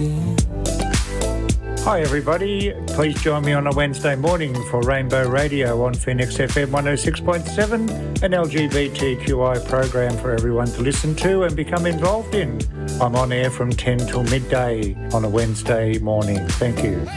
again. Hi everybody, please join me on a Wednesday morning for Rainbow Radio on Phoenix FM 106.7, an LGBTQI program for everyone to listen to and become involved in. I'm on air from 10 till midday on a Wednesday morning. Thank you.